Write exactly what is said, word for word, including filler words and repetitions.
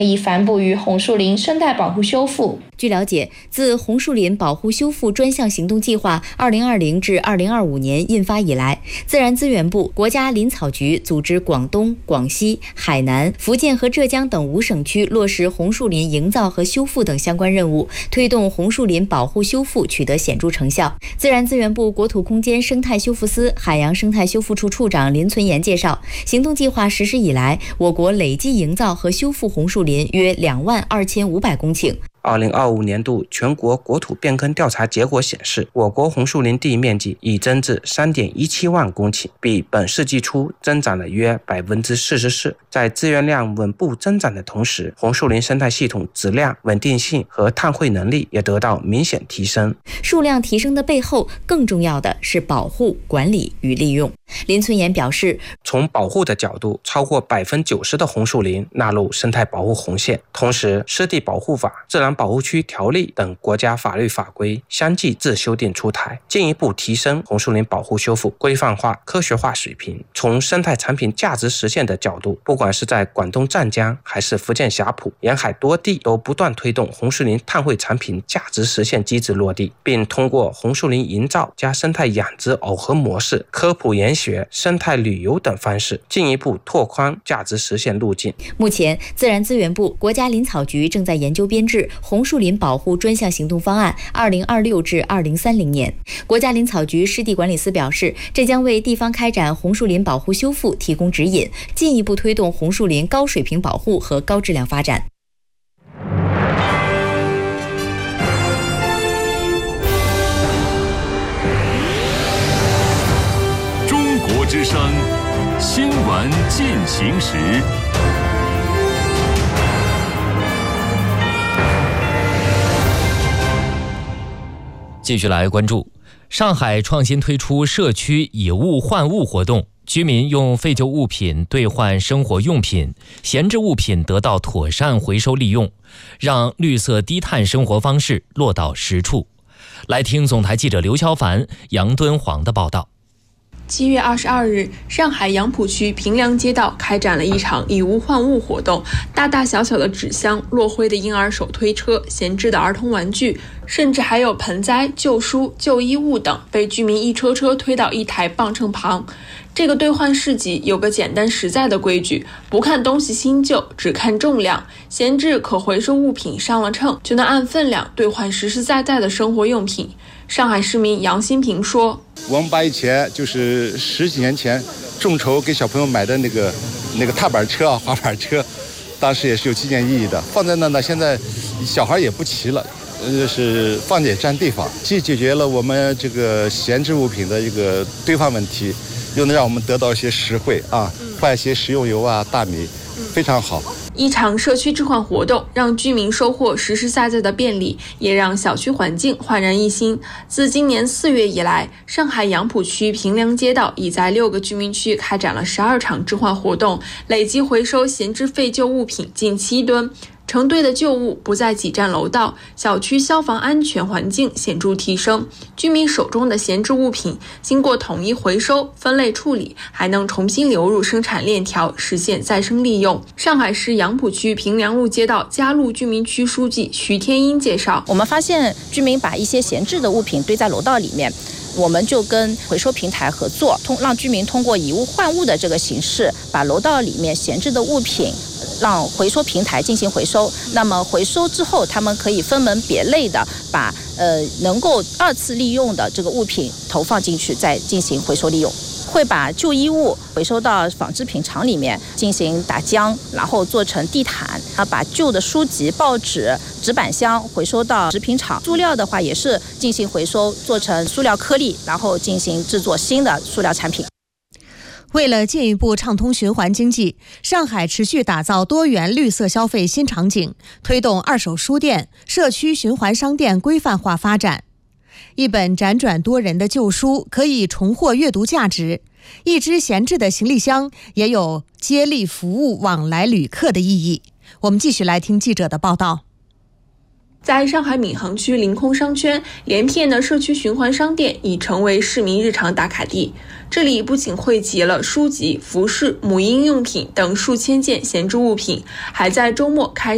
以反哺于红树林生态保护修复。 据了解，自红树林保护修复专项行动计划二零二零至二零二五年印发以来，自然资源部、国家林草局组织广东、广西、海南、福建和浙江等五省区落实红树林营造和修复等相关任务，推动红树林保护修复取得显著成效。自然资源部国土空间生态修复司海洋生态修复处处长林存言介绍，行动计划实施以来，我国累计营造和修复红树林约两万二千五百公顷。 二零二五年度全国国土变更调查结果显示，我国红树林地面积已增至 三点一七万公顷，比本世纪初增长了约 百分之四十四。 在资源量稳步增长的同时，红树林生态系统质量、稳定性和碳汇能力也得到明显提升。 数量提升的背后，更重要的是保护、管理与利用。林存言表示， 从保护的角度，超过 百分之九十 的红树林纳入生态保护红线，同时湿地保护法、自然保护区条例等国家法律法规相继自修订出台，进一步提升红树林保护修复规范化、科学化水平。从生态产品价值实现的角度，不管是在广东湛江还是福建霞浦沿海多地，都不断推动红树林碳汇产品价值实现机制落地，并通过红树林营造加生态养殖耦合模式、科普研学、生态旅游等方式，进一步拓宽价值实现路径。 目前，自然资源部、国家林草局正在研究编制红树林保护专项行动方案二零二六至二零三零年。国家林草局湿地管理司表示，这将为地方开展红树林保护修复提供指引，进一步推动红树林高水平保护和高质量发展。 中国之声新闻进行时。 继续来关注，上海创新推出社区以物换物活动，居民用废旧物品兑换生活用品，闲置物品得到妥善回收利用，让绿色低碳生活方式落到实处。来听总台记者刘肖凡、杨敦煌的报道。 七月二十二日，上海杨浦区平凉街道开展了一场以物换物活动，大大小小的纸箱、落灰的婴儿手推车、闲置的儿童玩具，甚至还有盆栽、旧书、旧衣物等，被居民一车车推到一台磅秤旁。这个兑换市集有个简单实在的规矩，不看东西新旧，只看重量。闲置可回收物品上了秤，就能按分量兑换实实在在的生活用品。上海市民杨新平说， 我们把以前就是十几年前众筹给小朋友买的那个那个踏板车啊、滑板车，当时也是有纪念意义的，放在那呢，现在小孩也不骑了，呃，是放着也占地方，既解决了我们这个闲置物品的一个堆放问题，又能让我们得到一些实惠啊，换一些食用油啊、大米，非常好。 一场社区置换活动，让居民收获实实在在的便利，也让小区环境焕然一新。自今年四月以来，上海杨浦区平凉街道已在六个居民区开展了十二场置换活动，累计回收闲置废旧物品近七吨。成堆的旧物不再挤占楼道，小区消防安全环境显著提升。居民手中的闲置物品经过统一回收、分类处理，还能重新流入生产链条，实现再生利用。上海市杨浦区平凉路街道嘉路居民区书记徐天英介绍， 我们发现居民把一些闲置的物品堆在楼道里面，我们就跟回收平台合作，通让居民通过以物换物的这个形式，把楼道里面闲置的物品让回收平台进行回收。那么回收之后，他们可以分门别类的把呃能够二次利用的这个物品投放进去，再进行回收利用。会把旧衣物回收到纺织品厂里面进行打浆，然后做成地毯，啊，把旧的书籍、报纸、纸板箱回收到食品厂。塑料的话也是进行回收，做成塑料颗粒，然后进行制作新的塑料产品。 为了进一步畅通循环经济，上海持续打造多元绿色消费新场景，推动二手书店、社区循环商店规范化发展。一本辗转多人的旧书可以重获阅读价值，一只闲置的行李箱也有接力服务往来旅客的意义。我们继续来听记者的报道。 在上海闵行区临空商圈，连片的社区循环商店已成为市民日常打卡地。这里不仅汇集了书籍、服饰、母婴用品等数千件闲置物品，还在周末开